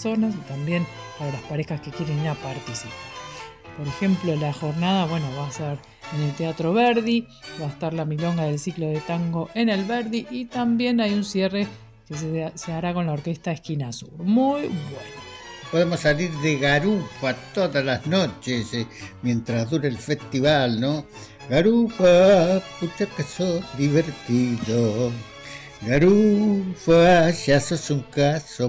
personas y también para las parejas que quieren ir a participar. Por ejemplo, la jornada, va a ser en el Teatro Verdi, va a estar la milonga del ciclo de tango en el Verdi y también hay un cierre que se hará con la Orquesta Esquina Sur. Muy bueno. Podemos salir de garufa todas las noches mientras dure el festival, ¿no? Garufa, pucha que sos divertido. Garufa, ya sos un caso